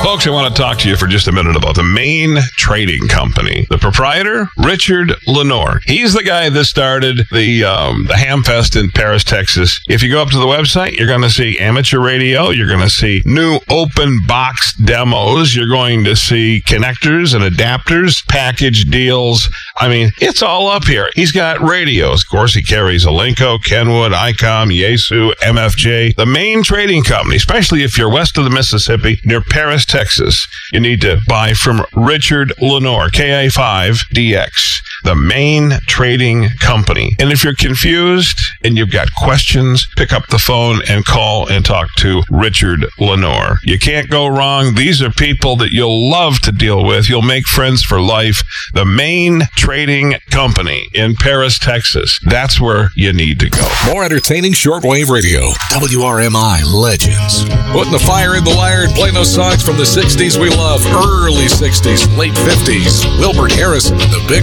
Folks, I want to talk to you for just a minute about the Maine Trading Company. The proprietor, Richard Lenore. He's the guy that started the Hamfest in Paris, Texas. If you go up to the website, you're going to see amateur radio. You're going to see new open box demos. You're going to see connectors and adapters, package deals. I mean, it's all up here. He's got radios. Of course, he carries Alinco, Kenwood, ICOM, Yaesu, MFJ. The Maine Trading Company, especially if you're west of the Mississippi, near Paris, Texas, you need to buy from Richard Lenore, KA5DX, the Maine Trading Company. And if you're confused and you've got questions, pick up the phone and call and talk to Richard Lenore. You can't go wrong. These are people that you'll love to deal with. You'll make friends for life. The Maine Trading Company in Paris, Texas. That's where you need to go. More entertaining shortwave radio. WRMI Legends. Putting the fire in the lyre and playing those songs from the 60s we love. Early 60s, late 50s. Wilbert Harrison, the Big